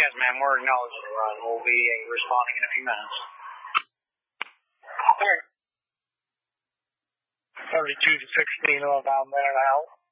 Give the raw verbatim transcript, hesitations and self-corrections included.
Yes, ma'am, we're acknowledging the run. We'll be uh, responding in a few minutes. thirty-two to sixteen, about a minute out.